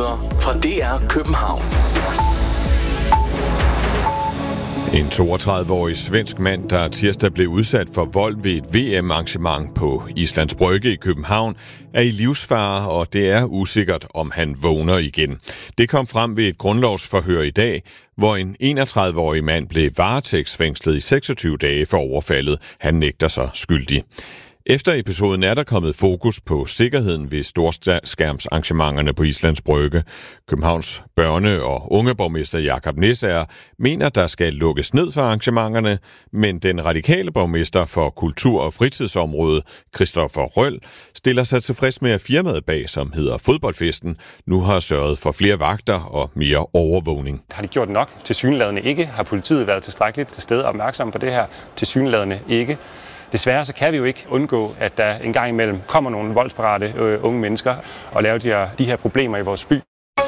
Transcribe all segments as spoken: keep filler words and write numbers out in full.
nyheder fra D R København. En toogtredive-årig svensk mand, der tirsdag blev udsat for vold ved et V M-arrangement på Islands Brygge i København, er i livsfare, og det er usikkert, om han vågner igen. Det kom frem ved et grundlovsforhør i dag, hvor en enogtredive-årig mand blev varetægtsfængslet i seksogtyve dage for overfaldet. Han nægter sig skyldig. Efter episoden er der kommet fokus på sikkerheden ved storskærmsarrangementerne på Islands Brygge. Københavns børne- og ungeborgmester Jakob Nesager mener, der skal lukkes ned for arrangementerne, men den radikale borgmester for kultur- og fritidsområdet, Christoffer Røll, stiller sig tilfreds med, at firmaet bag, som hedder Fodboldfesten, nu har sørget for flere vagter og mere overvågning. Har de gjort nok? Tilsyneladende ikke. Har politiet været tilstrækkeligt til stede og opmærksom på det her? Tilsyneladende ikke. Desværre så kan vi jo ikke undgå, at der en gang imellem kommer nogle voldsparate øh, unge mennesker og laver de her, de her problemer i vores by.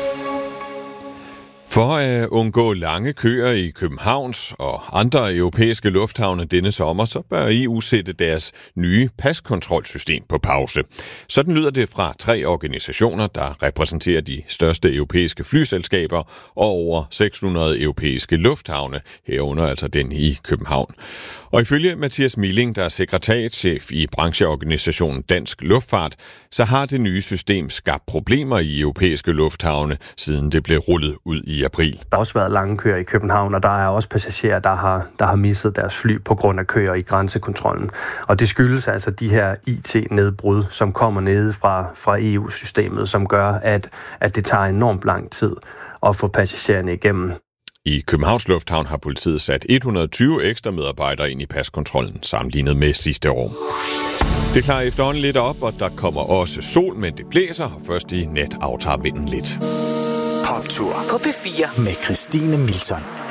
For at undgå lange køer i Københavns og andre europæiske lufthavne denne sommer, så bør E U sætte deres nye paskontrolsystem på pause. Sådan lyder det fra tre organisationer, der repræsenterer de største europæiske flyselskaber og over seks hundrede europæiske lufthavne, herunder altså den i København. Og ifølge Mathias Milling, der er sekretariatschef i brancheorganisationen Dansk Luftfart, så har det nye system skabt problemer i europæiske lufthavne, siden det blev rullet ud i april. Der har også været lange køer i København, og der er også passagerer, der har, der har misset deres fly på grund af køer i grænsekontrollen. Og det skyldes altså de her I T-nedbrud, som kommer nede fra, fra E U-systemet, som gør, at, at det tager enormt lang tid at få passagererne igennem. I Københavns Lufthavn har politiet sat et hundrede og tyve ekstra medarbejdere ind i paskontrollen, sammenlignet med sidste år. Det klarer efterhånden lidt op, og der kommer også sol, men det blæser, og først i nat aftager vinden lidt. Poptur på P fire med Christine Milson.